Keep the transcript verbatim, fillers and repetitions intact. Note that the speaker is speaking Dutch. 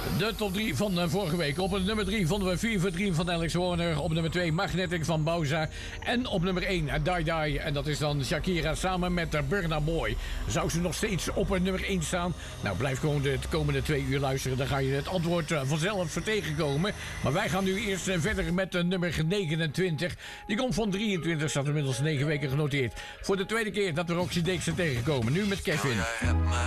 De top drie van uh, vorige week. Op nummer drie vonden we Fever Dream van Alex Warner. Op nummer twee Magnetic van Bauza. En op nummer één uh, Die Die. En dat is dan Shakira samen met uh, Burna Boy. Zou ze nog steeds op uh, nummer één staan? Nou, blijf gewoon de komende twee uur luisteren. Dan ga je het antwoord uh, vanzelf tegenkomen. Maar wij gaan nu eerst uh, verder met uh, nummer negenentwintig. Die komt van drieëntwintig, staat inmiddels negen weken genoteerd. Voor de tweede keer dat we Roxy Dixon tegenkomen. Nu met Kevin. Oh, jij hebt me